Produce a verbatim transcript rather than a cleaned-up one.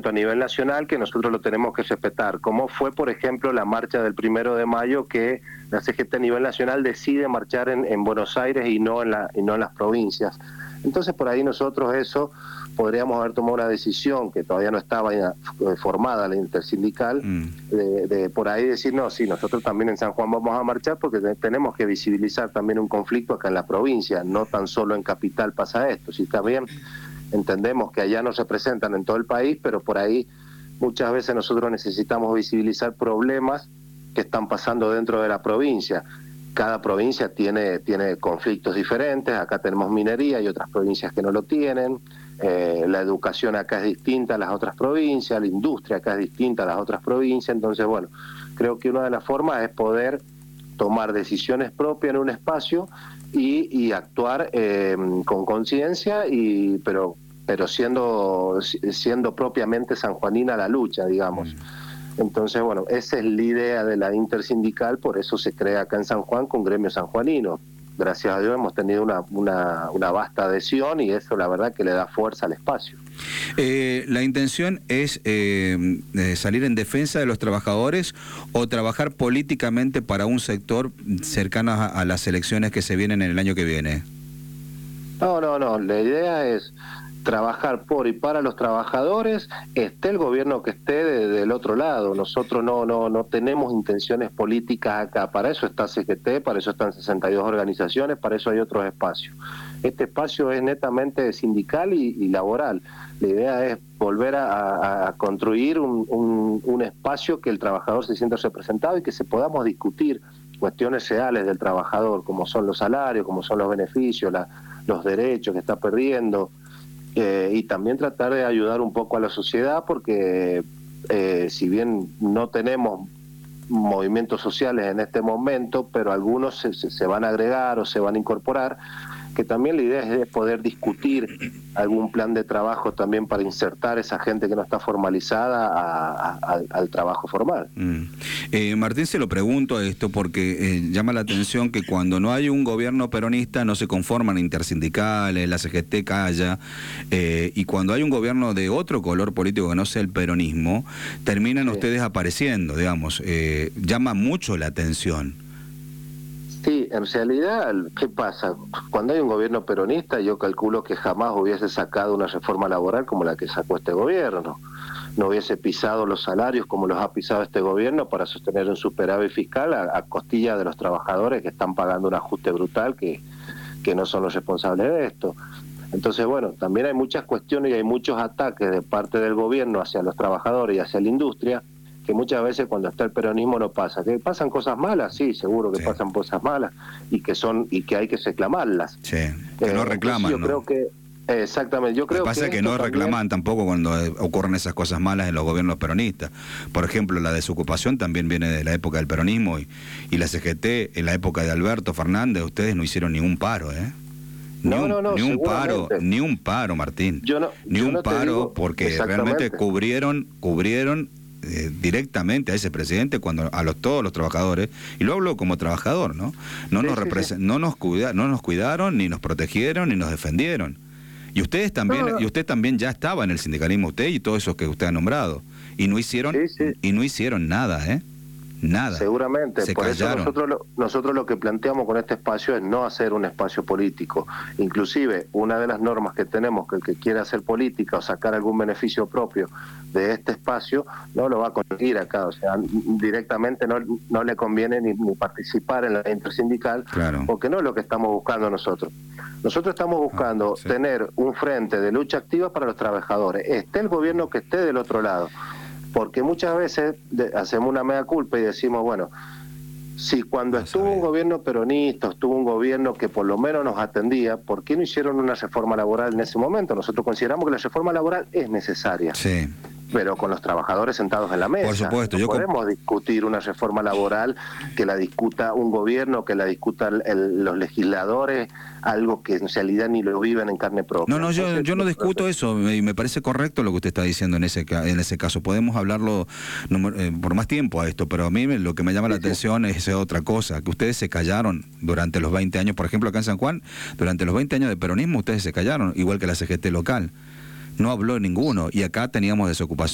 a nivel nacional que nosotros lo tenemos que respetar, como fue, por ejemplo, la marcha del primero de mayo, que la C G T a nivel nacional decide marchar en, en Buenos Aires y no en, la, y no en las provincias. Entonces, por ahí nosotros eso podríamos haber tomado una decisión que todavía no estaba formada, la intersindical, mm. de, de por ahí decir, no, sí, nosotros también en San Juan vamos a marchar porque tenemos que visibilizar también un conflicto acá en la provincia, no tan solo en Capital pasa esto, si está bien. Entendemos que allá no se presentan en todo el país, pero por ahí muchas veces nosotros necesitamos visibilizar problemas que están pasando dentro de la provincia. Cada provincia tiene, tiene conflictos diferentes, acá tenemos minería y otras provincias que no lo tienen, eh, la educación acá es distinta a las otras provincias, la industria acá es distinta a las otras provincias, entonces bueno, creo que una de las formas es poder tomar decisiones propias en un espacio y, y actuar eh, con conciencia, y pero pero siendo siendo propiamente sanjuanina la lucha, digamos. Mm. Entonces, bueno, esa es la idea de la intersindical, por eso se crea acá en San Juan con gremio sanjuanino. Gracias a Dios hemos tenido una, una, una vasta adhesión y eso la verdad que le da fuerza al espacio. Eh, ¿La intención es eh, salir en defensa de los trabajadores o trabajar políticamente para un sector cercano a, a las elecciones que se vienen en el año que viene? No, no, no. La idea es trabajar por y para los trabajadores, esté el gobierno que esté de, del otro lado. Nosotros no no no tenemos intenciones políticas acá. Para eso está C G T, para eso están sesenta y dos organizaciones, para eso hay otros espacios. Este espacio es netamente sindical y, y laboral. La idea es volver a, a construir un, un, un espacio que el trabajador se sienta representado y que se podamos discutir cuestiones reales del trabajador, como son los salarios, como son los beneficios, la, los derechos que está perdiendo. Eh, y también tratar de ayudar un poco a la sociedad, porque eh, si bien no tenemos movimientos sociales en este momento, pero algunos se, se van a agregar o se van a incorporar, que también la idea es poder discutir algún plan de trabajo también para insertar a esa gente que no está formalizada a, a, a, al trabajo formal. Mm. Eh, Martín, se lo pregunto esto porque eh, llama la atención que cuando no hay un gobierno peronista no se conforman intersindicales, la C G T calla, eh, y cuando hay un gobierno de otro color político que no sea el peronismo, terminan sí. ustedes apareciendo, digamos, eh, llama mucho la atención. Sí, en realidad, ¿qué pasa? Cuando hay un gobierno peronista, yo calculo que jamás hubiese sacado una reforma laboral como la que sacó este gobierno. No hubiese pisado los salarios como los ha pisado este gobierno para sostener un superávit fiscal a, a costilla de los trabajadores que están pagando un ajuste brutal que, que no son los responsables de esto. Entonces, bueno, también hay muchas cuestiones y hay muchos ataques de parte del gobierno hacia los trabajadores y hacia la industria, que muchas veces cuando está el peronismo no pasa. ¿Que pasan cosas malas? Sí, seguro que sí. pasan cosas malas y que son y que hay que reclamarlas. Sí, que eh, no reclaman, yo ¿no? creo que eh, exactamente, yo creo Lo que pasa que es que no también... reclaman tampoco cuando ocurren esas cosas malas en los gobiernos peronistas. Por ejemplo, la desocupación también viene de la época del peronismo y, y la C G T en la época de Alberto Fernández, ustedes no hicieron ningún paro, ¿eh? Ni No, un, no, no, ni un paro, ni un paro, Martín. Yo no, ni yo un no paro digo, porque realmente cubrieron, cubrieron Eh, directamente a ese presidente cuando a los todos los trabajadores, y lo hablo como trabajador, ¿no? No sí, nos sí, sí. no nos cuida, no nos cuidaron, ni nos protegieron, ni nos defendieron. Y ustedes también, no, no. y usted también ya estaba en el sindicalismo, usted y todos esos que usted ha nombrado, y no hicieron sí, sí. y no hicieron nada, ¿eh? Nada. Seguramente, se por callaron. eso nosotros lo, nosotros lo que planteamos con este espacio es no hacer un espacio político. Inclusive, una de las normas que tenemos, que el que quiera hacer política o sacar algún beneficio propio de este espacio, no lo va a conseguir acá. O sea, directamente no, no le conviene ni, ni participar en la intersindical, claro. porque no es lo que estamos buscando nosotros. Nosotros estamos buscando ah, sí. tener un frente de lucha activa para los trabajadores, esté el gobierno que esté del otro lado. Porque muchas veces de, hacemos una mea culpa y decimos, bueno, si cuando estuvo un gobierno peronista, estuvo un gobierno que por lo menos nos atendía, ¿por qué no hicieron una reforma laboral en ese momento? Nosotros consideramos que la reforma laboral es necesaria. Sí. Pero con los trabajadores sentados en la mesa. Por supuesto, no yo podemos com... discutir una reforma laboral que la discuta un gobierno, que la discuta el, el, los legisladores, algo que en realidad ni lo viven en carne propia. No, no, yo, Entonces, yo no discuto eso, y me parece correcto lo que usted está diciendo en ese en ese caso. Podemos hablarlo no, eh, por más tiempo a esto, pero a mí lo que me llama sí, la sí. atención es otra cosa, que ustedes se callaron durante los veinte años, por ejemplo acá en San Juan, durante los veinte años de peronismo ustedes se callaron, igual que la C G T local. No habló ninguno, y acá teníamos desocupación.